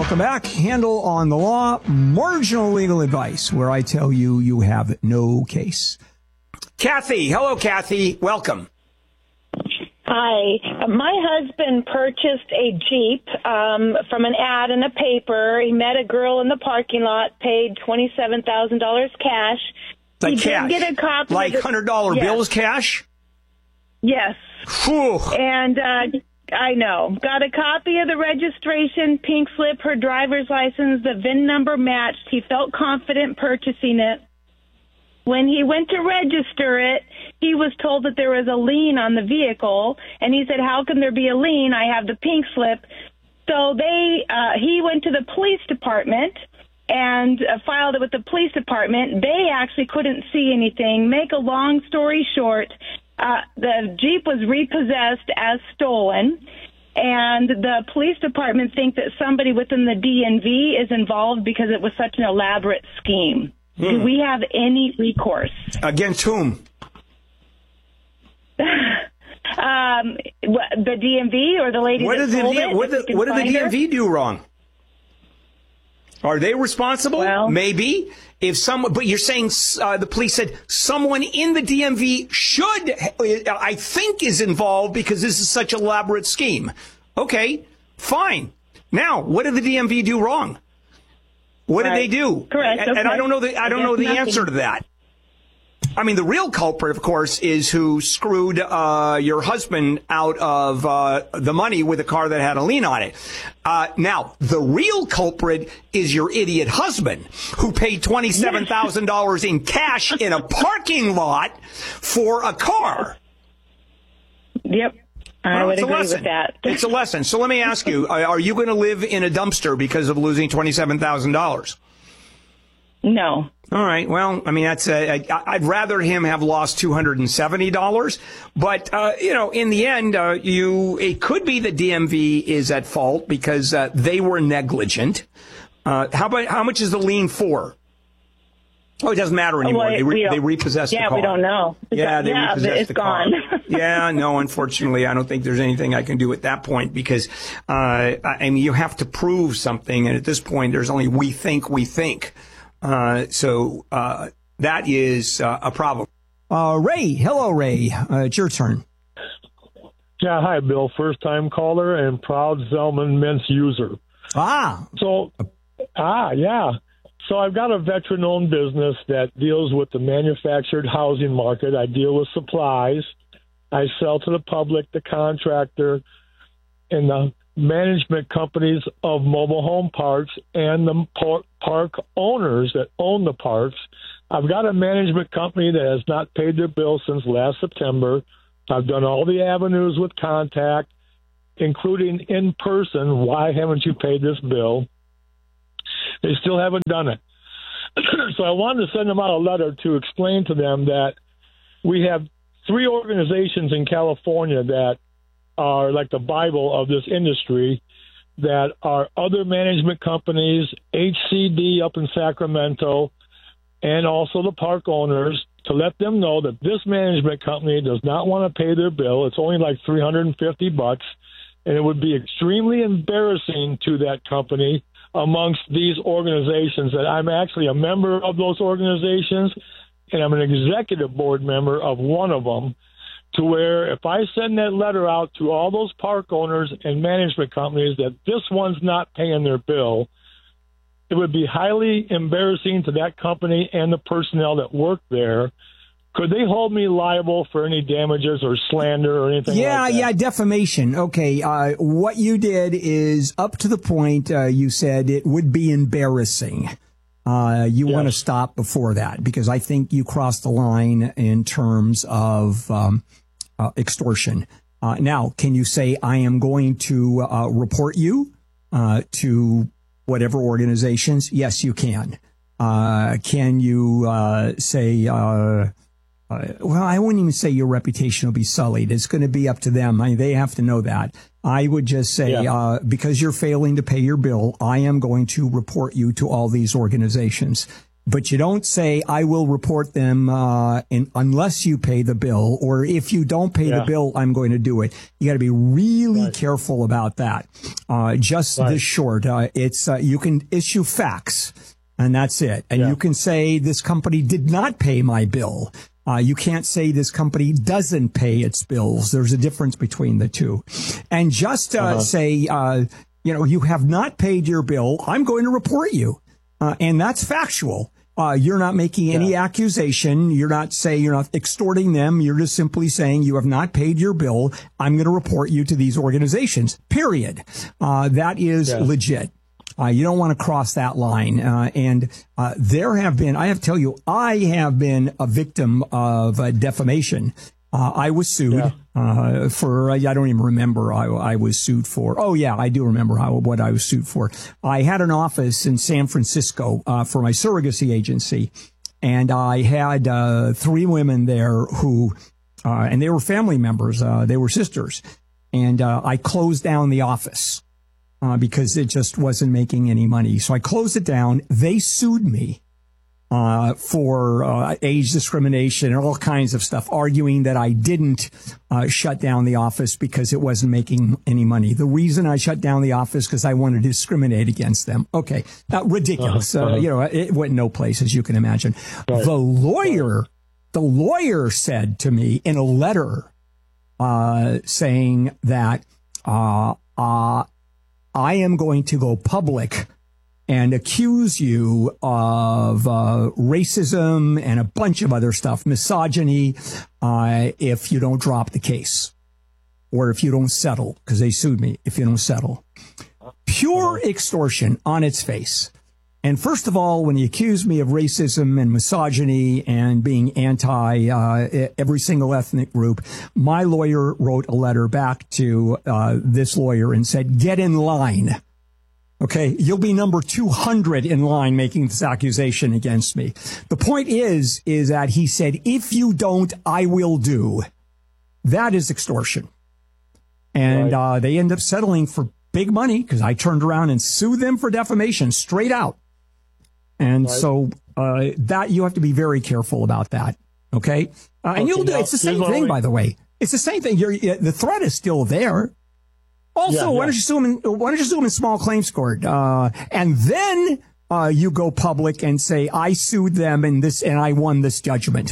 Welcome back. Handle on the Law, marginal legal advice, where I tell you you have no case. Kathy. Hello, Kathy. Welcome. Hi. My husband purchased a Jeep from an ad in a paper. He met a girl in the parking lot, paid $27,000 cash. Like he cash? Did get a copy like of $100 yes. bills cash? Yes. Whew. And I know. Got a copy of the registration, pink slip, her driver's license, the VIN number matched. He felt confident purchasing it. When he went to register it, he was told that there was a lien on the vehicle, and he said, how can there be a lien? I have the pink slip. So he went to the police department and filed it with the police department. They actually couldn't see anything. Make a long story short, the Jeep was repossessed as stolen, and the police department think that somebody within the DMV is involved because it was such an elaborate scheme. Do we have any recourse? Against whom? The DMV or the lady that sold it? What did the DMV do wrong? Are they responsible? Well, maybe. But you're saying the police said someone in the DMV I think is involved because this is such an elaborate scheme. Okay, fine. Now, what did the DMV do wrong? What did they do? Correct. Okay. And I don't know the answer to that. I mean, the real culprit, of course, is who screwed your husband out of the money with a car that had a lien on it. Now, the real culprit is your idiot husband, who paid $27,000 in cash in a parking lot for a car. Yep. I would agree with that. It's a lesson. So let me ask you, are you going to live in a dumpster because of losing $27,000? No. All right. Well, I mean, I'd rather him have lost $270. But, in the end, it could be the DMV is at fault because they were negligent. How much is the lien for? Oh, it doesn't matter anymore. They repossessed the car. Yeah, we don't know. They repossessed the car. It's gone. Yeah, no, unfortunately, I don't think there's anything I can do at that point because, you have to prove something. And at this point, there's only we think. So that is a problem. Ray. Hello, Ray. It's your turn. Yeah, hi, Bill. First-time caller and proud Zellman mints user. Yeah. So I've got a veteran-owned business that deals with the manufactured housing market. I deal with supplies. I sell to the public, the contractor, and the management companies of mobile home parks and the park owners that own the parks. I've got a management company that has not paid their bill since last September. I've done all the avenues with contact, including in person. Why haven't you paid this bill? They still haven't done it. So I wanted to send them out a letter to explain to them that we have 3 organizations in California that are like the Bible of this industry, that are other management companies, HCD up in Sacramento, and also the park owners, to let them know that this management company does not want to pay their bill. It's only like $350, and it would be extremely embarrassing to that company amongst these organizations that I'm actually a member of those organizations, and I'm an executive board member of one of them, to where if I send that letter out to all those park owners and management companies that this one's not paying their bill, it would be highly embarrassing to that company and the personnel that work there. Could they hold me liable for any damages or slander or anything like that? Yeah, defamation. Okay, what you did is up to the point you said it would be embarrassing. You want to stop before that because I think you crossed the line in terms of extortion. Now, can you say I am going to report you to whatever organizations? Yes, you can. Can you say... well, I wouldn't even say your reputation will be sullied. It's going to be up to them. They have to know that. I would just say, because you're failing to pay your bill, I am going to report you to all these organizations. but you don't say, I will report them unless you pay the bill, or if you don't pay the bill, I'm going to do it. You got to be really careful about that. This short, you can issue facts, and that's it. And you can say, this company did not pay my bill. You can't say this company doesn't pay its bills. There's a difference between the two. And just say, you have not paid your bill. I'm going to report you. And that's factual. You're not making any accusation. You're not extorting them. You're just simply saying you have not paid your bill. I'm going to report you to these organizations, period. That is legit. You don't want to cross that line. I have to tell you, I have been a victim of defamation. I was sued for, I don't even remember I was sued for. Oh, yeah, I do remember what I was sued for. I had an office in San Francisco for my surrogacy agency, and I had 3 women there who, and they were family members. They were sisters. And I closed down the office because it just wasn't making any money. So I closed it down. They sued me for age discrimination and all kinds of stuff, arguing that I didn't shut down the office because it wasn't making any money. The reason I shut down the office because I wanted to discriminate against them. Okay, ridiculous. It went no place, as you can imagine. The lawyer said to me in a letter saying that I am going to go public and accuse you of racism and a bunch of other stuff, misogyny, if you don't drop the case or if you don't settle, because they sued me if you don't settle. Pure extortion on its face. And first of all, when he accused me of racism and misogyny and being anti every single ethnic group, my lawyer wrote a letter back to this lawyer and said, get in line. Okay, you'll be number 200 in line making this accusation against me. The point is that he said, if you don't, I will do. That is extortion. And they end up settling for big money because I turned around and sued them for defamation straight out. And so that you have to be very careful about that. Okay, and you'll do. It's the same thing, by the way. It's the same thing. The threat is still there. Also, why don't you sue him in small claims court? And then you go public and say, I sued them and I won this judgment.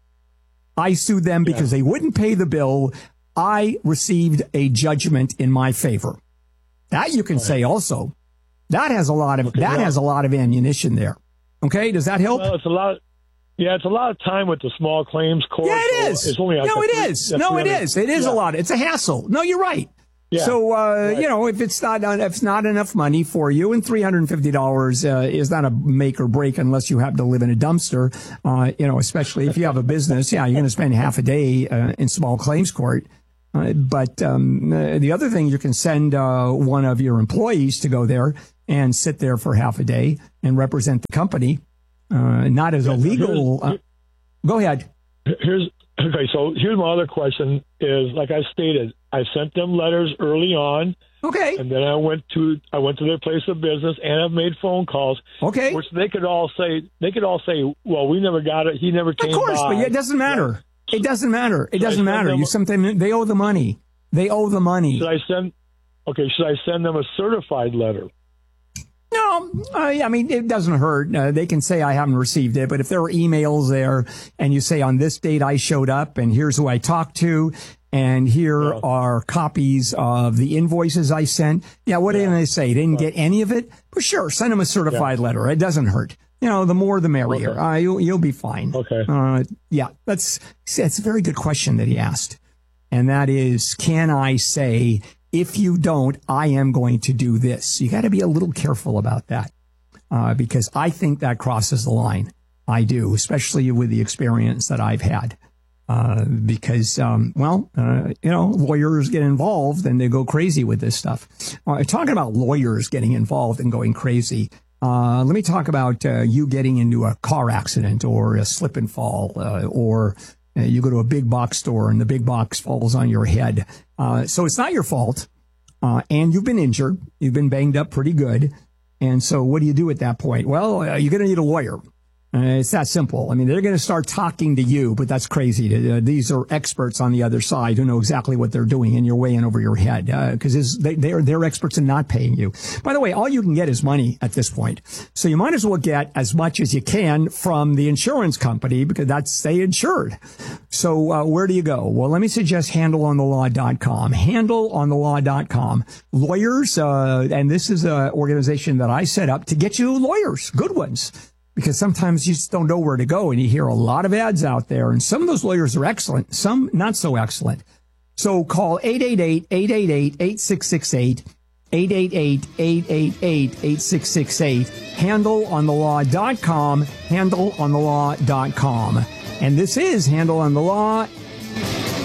I sued them because they wouldn't pay the bill. I received a judgment in my favor. That you can say also. That has a lot of ammunition there. Okay, does that help? Well, it's a lot. Yeah, it's a lot of time with the small claims court. Yeah, it is. It's only like it is a lot. It's a hassle. No, you're right. Yeah. So, if it's not enough money for you, and $350 is not a make or break unless you happen to live in a dumpster, especially if you have a business. Yeah, you're going to spend half a day in small claims court. But the other thing, you can send one of your employees to go there and sit there for half a day and represent the company, not as a legal. Go ahead. So here's my other question is, like I stated, I sent them letters early on. Okay. And then I went to their place of business and I've made phone calls. Okay. Which they could all say, well, we never got it. He never came by. Of course, but it doesn't matter. Yeah. It doesn't matter. It doesn't matter. They owe the money. They owe the money. Should I send them a certified letter? No, it doesn't hurt. They can say I haven't received it, but if there are emails there and you say on this date I showed up and here's who I talked to and here are copies of the invoices I sent. Yeah, what did they say? Didn't get any of it? But sure, send them a certified letter. It doesn't hurt. The more the merrier. Okay. You'll be fine. Okay. That's a very good question that he asked. And that is, can I say, if you don't, I am going to do this? You got to be a little careful about that because I think that crosses the line. I do, especially with the experience that I've had. Because lawyers get involved and they go crazy with this stuff. Talking about lawyers getting involved and going crazy, let me talk about you getting into a car accident or a slip and fall or you go to a big box store and the big box falls on your head. So it's not your fault. And you've been injured. You've been banged up pretty good. And so what do you do at that point? Well, you're going to need a lawyer. It's that simple. I mean, they're going to start talking to you, but that's crazy. These are experts on the other side who know exactly what they're doing, and you're way in over your head because they're experts in not paying you. By the way, all you can get is money at this point. So you might as well get as much as you can from the insurance company because that's they insured. So where do you go? Well, let me suggest handleonthelaw.com. Handleonthelaw.com. Lawyers, and this is an organization that I set up to get you lawyers, good ones. Because sometimes you just don't know where to go, and you hear a lot of ads out there, and some of those lawyers are excellent, some not so excellent. So call 888-888-8668, 888-888-8668, handleonthelaw.com, handleonthelaw.com. And this is Handle on the Law,